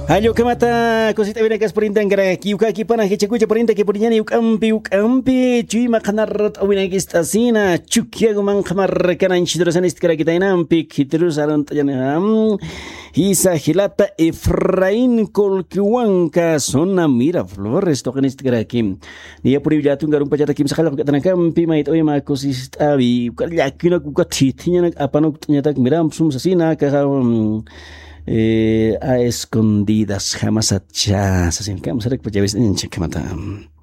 Ayo kamata cosita viene que es por intangara kiuka kipana que checucha por que por yani ukampi chui makanar awina que está sina chukia man kamar kana inchidrosan istkara kita inampi kitrus aran tayanam Isa hilata Efraín Colquihuanca zona mira flores tocan istkara kim dia puri jatun garum pajata kim sakala ka tanakam pi mait oy ma kosist abi yakina ku katitinya apa no ternyata miram sum sasina ka a escondidas jamás achas así que vamos a ver que ya ves en cheque mata